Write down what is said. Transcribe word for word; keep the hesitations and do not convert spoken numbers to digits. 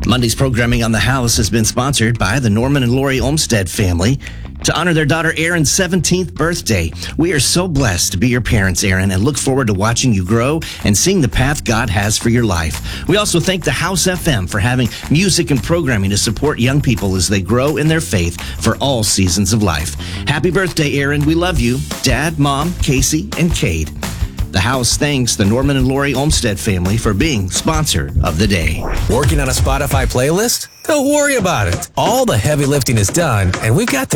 Monday's programming on The House has been sponsored by the Norman and Lori Olmsted family. To honor their daughter Erin's seventeenth birthday, we are so blessed to be your parents, Erin, and look forward to watching you grow and seeing the path God has for your life. We also thank the House F M for having music and programming to support young people as they grow in their faith for all seasons of life. Happy birthday, Erin. We love you. Dad, Mom, Casey, and Cade. The House thanks the Norman and Lori Olmsted family for being sponsor of the day. Working on a Spotify playlist? Don't worry about it. All the heavy lifting is done, and we've got the